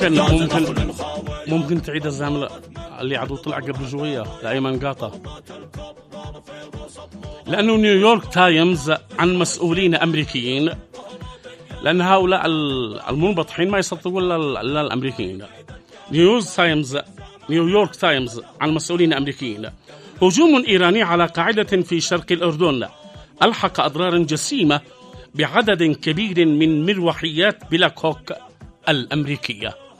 ممكن تعيد الزمن اللي عدو طلع قبل شوية لأيمن قاطع. لأنه نيويورك تايمز عن مسؤولين أمريكيين، لأن هؤلاء المنبطحين ما يصدقون إلا الأمريكيين. نيويورك تايمز عن مسؤولين أمريكيين: هجوم إيراني على قاعدة في شرق الأردن ألحق أضرارا جسيمة بعدد كبير من مروحيات بلاك هوك الأمريكية.